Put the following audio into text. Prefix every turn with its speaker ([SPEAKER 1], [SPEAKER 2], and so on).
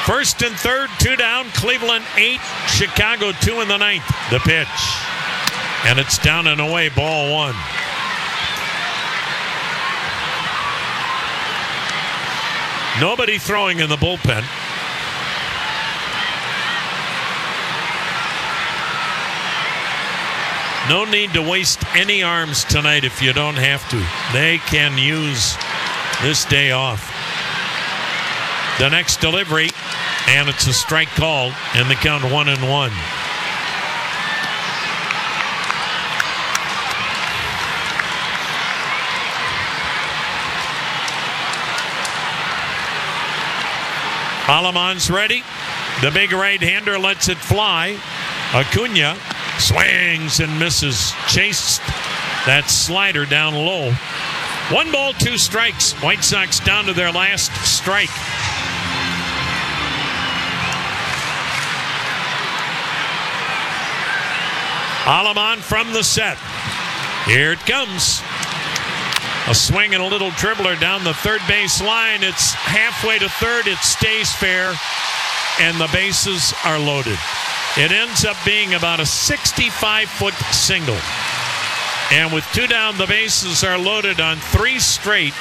[SPEAKER 1] First and third, 2 down. Cleveland 8, Chicago 2 in the ninth. The pitch. And it's down and away, ball 1. Nobody throwing in the bullpen. No need to waste any arms tonight if you don't have to. They can use this day off. The next delivery, and it's a strike called, and the count 1-1. Aleman's ready. The big right-hander lets it fly. Acuna swings and misses. Chased that slider down low. 1 ball, 2 strikes. White Sox down to their last strike. Aleman from the set. Here it comes. A swing and a little dribbler down the third base line. It's halfway to third. It stays fair, and the bases are loaded. It ends up being about a 65-foot single. And with 2 down, the bases are loaded on 3 straight